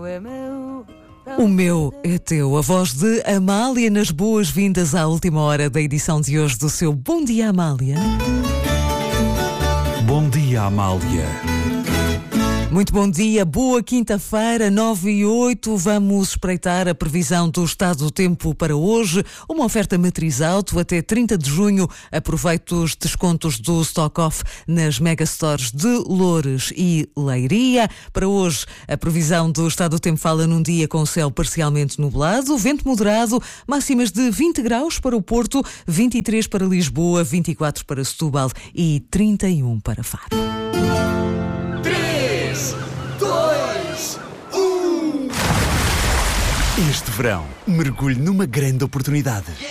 é meu. O meu é teu, a voz de Amália nas boas-vindas à última hora da edição de hoje do seu Bom Dia Amália. Bom dia, Amália. Muito bom dia, boa quinta-feira, 9h08. Vamos espreitar a previsão do estado do tempo para hoje. Uma oferta Matriz Auto até 30 de junho. Aproveite os descontos do Stock Off nas megastores de Loures e Leiria. Para hoje, a previsão do estado do tempo fala num dia com céu parcialmente nublado, vento moderado, máximas de 20 graus para o Porto, 23 para Lisboa, 24 para Setúbal e 31 para Faro. 3, 2, 1. Este verão, mergulhe numa grande oportunidade.